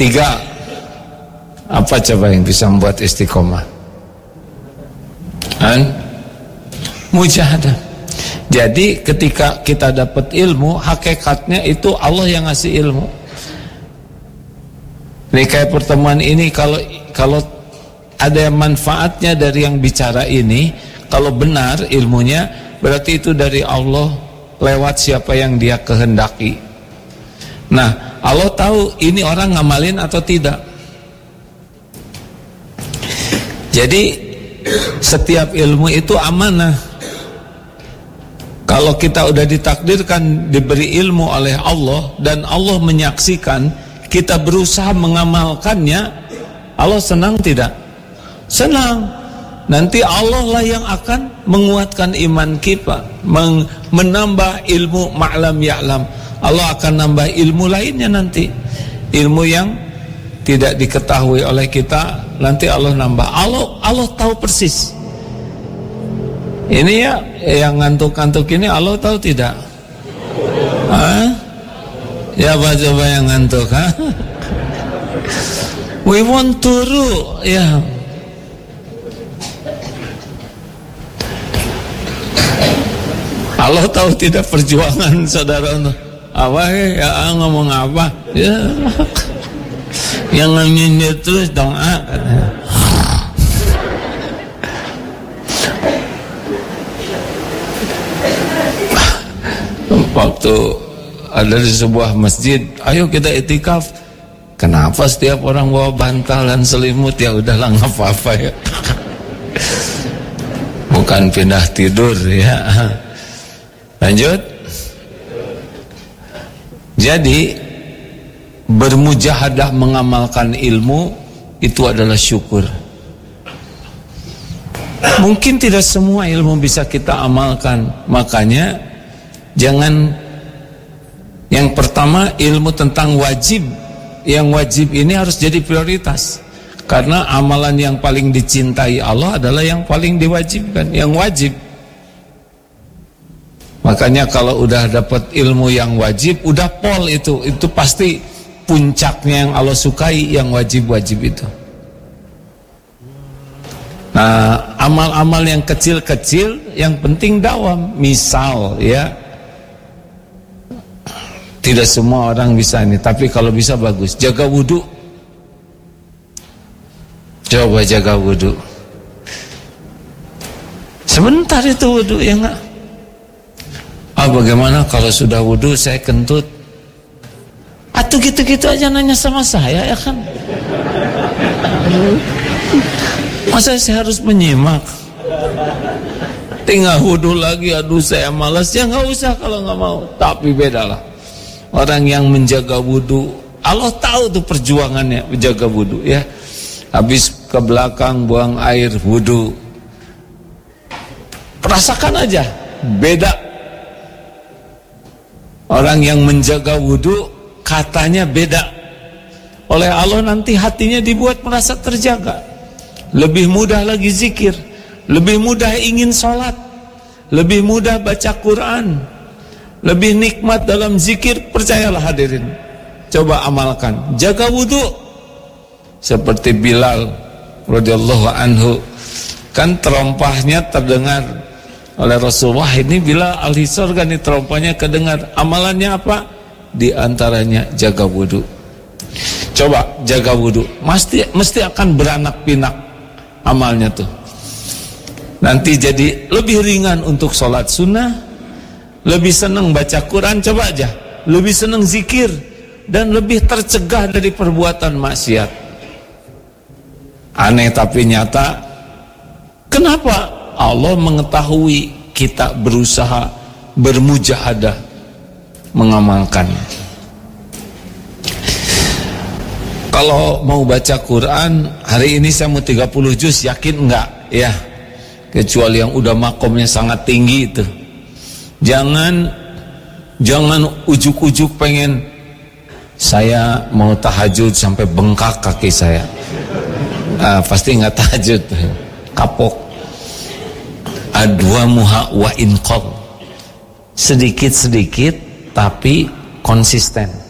3. Apa coba yang bisa membuat istiqomah? Mujahadah. Jadi ketika kita dapat ilmu, hakikatnya itu Allah yang ngasih ilmu. Ini kayak pertemuan ini, kalau ada manfaatnya dari yang bicara ini, kalau benar ilmunya, berarti itu dari Allah lewat siapa yang Dia kehendaki. Nah, Allah tahu ini orang ngamalin atau tidak. Jadi setiap ilmu itu amanah. Kalau kita udah ditakdirkan diberi ilmu oleh Allah dan Allah menyaksikan kita berusaha mengamalkannya, Allah senang tidak? Senang. Nanti Allah lah yang akan menguatkan iman kita, menambah ilmu ma'lam ya'lam. Allah akan nambah ilmu lainnya nanti. Ilmu yang tidak diketahui oleh kita, nanti Allah nambah. Allah tahu persis. Ini ya, yang ngantuk-ngantuk ini Allah tahu tidak? Ya coba yang ngantuk, We want to rule, ya. Allah tahu tidak perjuangan saudara untuk apa ya, ngomong apa? Ya. Yang nyanyi terus doa. Waktu ada di sebuah masjid, ayo kita itikaf. Kenapa setiap orang bawa bantal dan selimut? Ya udahlah, nggak apa-apa ya. Bukan pindah tidur ya. Lanjut. Jadi bermujahadah mengamalkan ilmu itu adalah syukur. Mungkin tidak semua ilmu bisa kita amalkan, makanya jangan. Yang pertama, ilmu tentang wajib. Yang wajib ini harus jadi prioritas, karena amalan yang paling dicintai Allah adalah yang paling diwajibkan, yang wajib. Makanya kalau udah dapat ilmu yang wajib, udah pol itu pasti puncaknya yang Allah sukai, yang wajib-wajib itu. Nah, amal-amal yang kecil-kecil yang penting dawam. Misal ya, tidak semua orang bisa ini, tapi kalau bisa bagus. Jaga wudhu. Coba jaga wudhu. Sebentar itu wudhu ya enggak? Bagaimana kalau sudah wudhu saya kentut? Atau gitu-gitu aja nanya sama saya ya kan? Masa saya harus menyimak? Tinggal wudhu lagi, aduh saya malas. Ya nggak usah kalau nggak mau. Tapi bedalah orang yang menjaga wudhu. Allah tahu tuh perjuangannya menjaga wudhu ya. Habis ke belakang buang air wudhu. Rasakan aja beda. Orang yang menjaga wudhu katanya beda. Oleh Allah nanti hatinya dibuat merasa terjaga. Lebih mudah lagi zikir, lebih mudah ingin sholat, lebih mudah baca Quran, lebih nikmat dalam zikir. Percayalah hadirin, coba amalkan. Jaga wudhu seperti Bilal radhiyallahu anhu, kan terompahnya terdengar oleh Rasulullah. Ini Bilal al-Hisar kan, ini terompahnya kedengar. Amalannya apa? Di antaranya jaga wudhu. Coba jaga wudhu, mesti akan beranak pinak amalnya tuh. Nanti jadi lebih ringan untuk sholat sunnah, lebih senang baca Quran, coba aja, lebih senang zikir, dan lebih tercegah dari perbuatan maksiat. Aneh tapi nyata. Kenapa? Allah mengetahui kita berusaha bermujahadah mengamalkannya. Kalau mau baca Quran, hari ini saya mau 30 juz, yakin enggak? Ya, kecuali yang udah makomnya sangat tinggi itu. Jangan ujuk-ujuk pengen saya mau tahajud sampai bengkak kaki saya. Pasti enggak tahajud, kapok. Adwa muha wa inqal. Sedikit-sedikit tapi konsisten.